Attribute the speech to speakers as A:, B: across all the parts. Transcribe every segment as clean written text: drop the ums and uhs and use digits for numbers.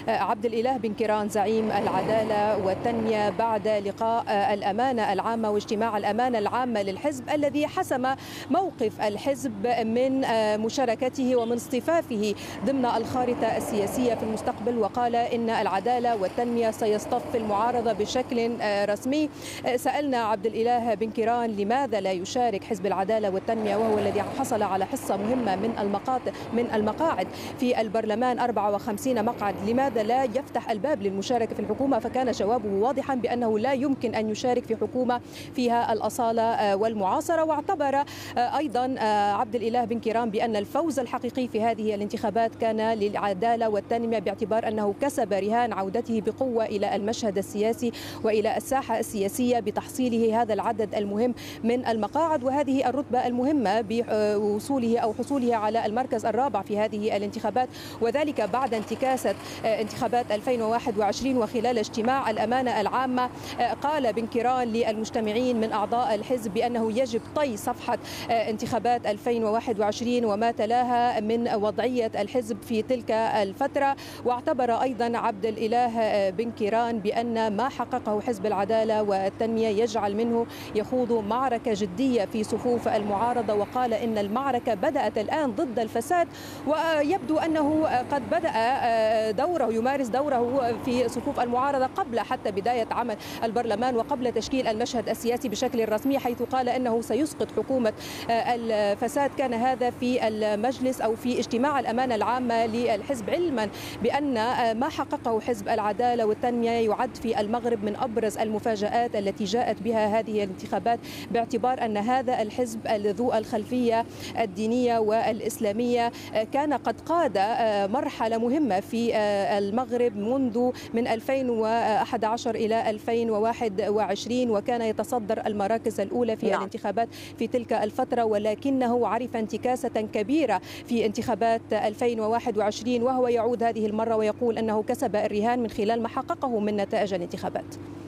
A: عبد الإله بن كيران زعيم العدالة والتنمية بعد لقاء الأمانة العامة واجتماع الأمانة العامة للحزب الذي حسم موقف الحزب من مشاركته ومن اصطفافه ضمن الخارطة السياسية في المستقبل، وقال إن العدالة والتنمية سيصطف المعارضة بشكل رسمي. سألنا عبد الإله بن كيران لماذا لا يشارك حزب العدالة والتنمية وهو الذي حصل على حصة مهمة من المقاعد في البرلمان 54 مقعد، لماذا لا يفتح الباب للمشاركة في الحكومة؟ فكان جوابه واضحا بأنه لا يمكن أن يشارك في حكومة فيها الأصالة والمعاصرة. واعتبر أيضا عبد الإله بن كيران بأن الفوز الحقيقي في هذه الانتخابات كان للعدالة والتنمية، باعتبار أنه كسب رهان عودته بقوة إلى المشهد السياسي وإلى الساحة السياسية بتحصيله هذا العدد المهم من المقاعد وهذه الرتبة المهمة بوصوله أو حصوله على المركز الرابع في هذه الانتخابات، وذلك بعد انتكاسة انتخابات 2021. وخلال اجتماع الأمانة العامة قال بن كيران للمجتمعين من أعضاء الحزب بأنه يجب طي صفحة انتخابات 2021 وما تلاها من وضعية الحزب في تلك الفترة. واعتبر أيضا عبد الإله بن كيران بأن ما حققه حزب العدالة والتنمية يجعل منه يخوض معركة جدية في صفوف المعارضة، وقال إن المعركة بدأت الآن ضد الفساد، ويبدو أنه قد بدأ دوره يمارس دوره في صفوف المعارضة قبل حتى بداية عمل البرلمان وقبل تشكيل المشهد السياسي بشكل رسمي، حيث قال أنه سيسقط حكومة الفساد. كان هذا في المجلس أو في اجتماع الأمانة العامة للحزب، علما بأن ما حققه حزب العدالة والتنمية يعد في المغرب من أبرز المفاجآت التي جاءت بها هذه الانتخابات، باعتبار أن هذا الحزب ذو الخلفية الدينية والإسلامية كان قد قاد مرحلة مهمة في المغرب منذ من 2011 إلى 2021، وكان يتصدر المراكز الأولى في الانتخابات في تلك الفترة، ولكنه عرف انتكاسة كبيرة في انتخابات 2021 وهو يعود هذه المرة ويقول أنه كسب الرهان من خلال ما حققه من نتائج الانتخابات.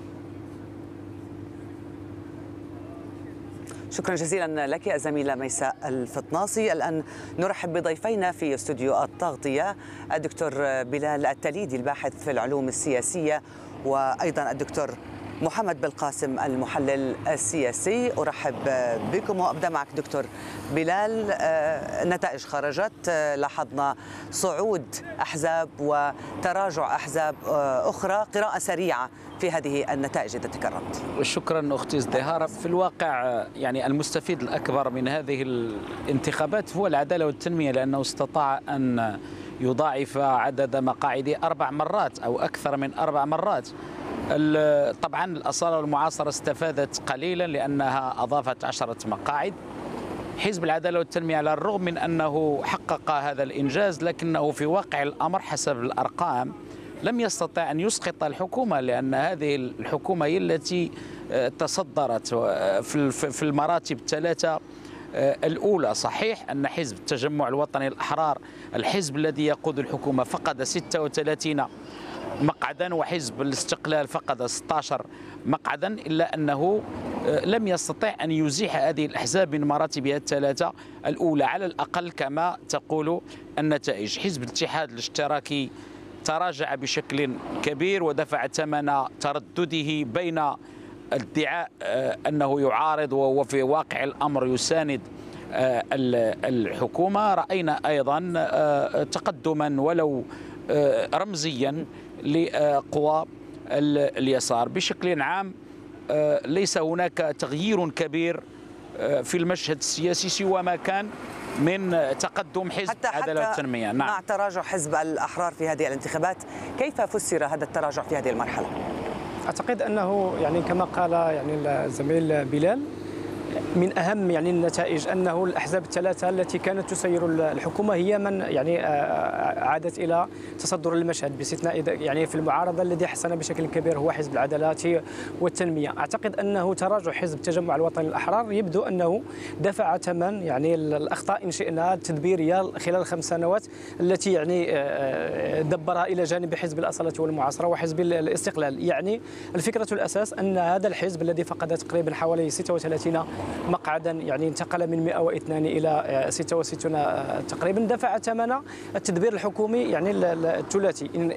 B: شكرا جزيلا لك الزميلة ميساء الفطناصي. الآن نرحب بضيفينا في استوديو التغطية الدكتور بلال التليدي الباحث في العلوم السياسية، وأيضا الدكتور محمد بالقاسم المحلل السياسي. أرحب بكم وأبدأ معك دكتور بلال. نتائج خرجت، لاحظنا صعود أحزاب وتراجع أحزاب أخرى، قراءة سريعة في هذه النتائج إذا تكرمت.
C: شكرا أختي ازدهار. في الواقع يعني المستفيد الأكبر من هذه الانتخابات هو العدالة والتنمية، لأنه استطاع أن يضاعف عدد مقاعده 4 مرات أو أكثر من 4 مرات. طبعا الأصالة والمعاصرة استفادت قليلا لأنها أضافت 10 مقاعد. حزب العدالة والتنمية على الرغم من أنه حقق هذا الإنجاز، لكنه في واقع الأمر حسب الأرقام لم يستطع أن يسقط الحكومة، لأن هذه الحكومة هي التي تصدرت في المراتب 3 الأولى. صحيح أن حزب التجمع الوطني الأحرار الحزب الذي يقود الحكومة فقد 36 مقعدا، وحزب الاستقلال فقد 16 مقعدا، إلا أنه لم يستطع أن يزيح هذه الأحزاب من مراتبها 3 الأولى على الأقل كما تقول النتائج. حزب الاتحاد الاشتراكي تراجع بشكل كبير ودفع ثمن تردده بين ادعاء أنه يعارض وهو في واقع الأمر يساند الحكومة. رأينا أيضا تقدما ولو رمزيا لقوى اليسار. بشكل عام ليس هناك تغيير كبير في المشهد السياسي سوى ما كان من تقدم حزب العدالة والتنمية.
B: نعم. مع تراجع حزب الأحرار في هذه الانتخابات، كيف فسر هذا التراجع في هذه المرحلة؟
D: أعتقد أنه يعني كما قال يعني الزميل بلال، من أهم يعني النتائج أنه الأحزاب ال3 التي كانت تسير الحكومة هي من يعني عادت إلى تصدر المشهد، باستثناء يعني في المعارضة الذي حسن بشكل كبير هو حزب العدالة والتنمية. أعتقد أنه تراجع حزب التجمع الوطني الأحرار يبدو أنه دفع ثمن يعني الأخطاء إن شئنا التدبيرية خلال 5 سنوات التي يعني دبرها إلى جانب حزب الأصالة والمعاصرة وحزب الاستقلال. يعني الفكرة الأساس أن هذا الحزب الذي فقد تقريبا حوالي 36 مقعدا، يعني انتقل من 102 إلى 66 تقريبا، دفع ثمن التدبير الحكومي يعني الثلاثي.